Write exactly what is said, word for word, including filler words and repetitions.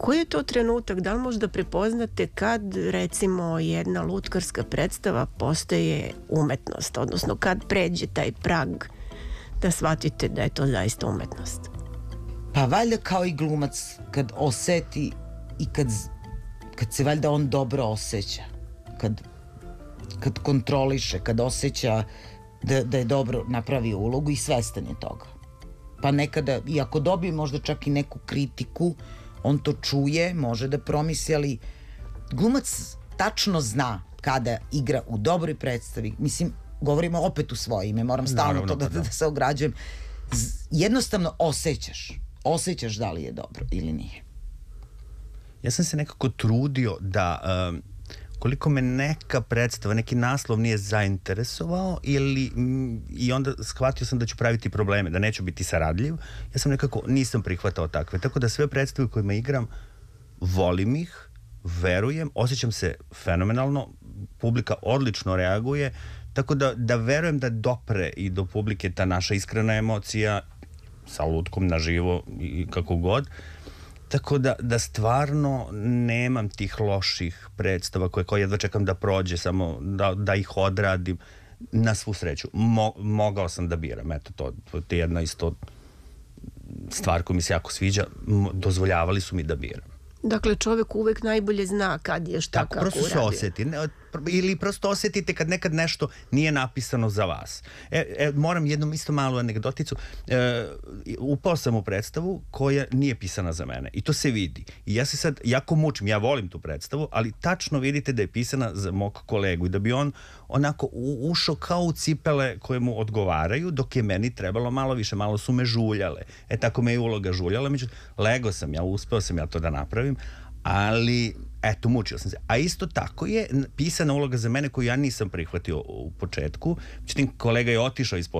koji je to trenutak, da li možda prepoznate kad recimo jedna lutkarska predstava postaje umetnost, odnosno kad pređe taj prag da shvatite da je to zaista umetnost? Pa valjda kao i glumac kad oseti i kad, kad se valjda on dobro osjeća, kad, kad kontroliše, kad osjeća da, da je dobro napravio ulogu i svestan je toga. Pa nekada, i ako dobije možda čak i neku kritiku, on to čuje, može da promisli, ali glumac tačno zna kada igra u dobroj predstavi. Mislim, govorimo opet u svoje ime, moram stalno Naravno, to da, da. da se ograđujem. Jednostavno osjećaš, osjećaš da li je dobro ili nije. Ja sam se nekako trudio da um, koliko me neka predstava, neki naslov nije zainteresovao ili m, i onda shvatio sam da ću praviti probleme, da neću biti saradljiv, ja sam nekako nisam prihvatao takve. Tako da sve predstave kojima igram, volim ih, verujem, osjećam se fenomenalno, publika odlično reaguje, tako da, da verujem da dopre i do publike ta naša iskrena emocija sa lutkom na živo i kako god. Tako da, da stvarno nemam tih loših predstava koje, koje jedva čekam da prođe, samo da, da ih odradim na svu sreću. Mo, mogao sam da biram, eto to, to je jedna isto stvar koja mi se jako sviđa, dozvoljavali su mi da biram. Dakle, čovjek uvek najbolje zna kad je šta Tako, kako uradio. Tako, prosto se osjeti. Ne, ili prosto osjetite kad nekad nešto nije napisano za vas. E, e, moram jednom isto malu anegdoticu. E, upao sam u predstavu koja nije pisana za mene. I to se vidi. I ja se sad jako mučim. Ja volim tu predstavu, ali tačno vidite da je pisana za mog kolegu i da bi on onako u, ušao kao u cipele koje mu odgovaraju, dok je meni trebalo malo više. Malo su me žuljale. E, tako me je uloga žuljala. Međutim, lego sam ja, uspeo sam ja to da napravim, ali eto, mučio sam se. A isto tako je pisana uloga za mene koju ja nisam prihvatio u početku. Međutim, kolega je otišao iz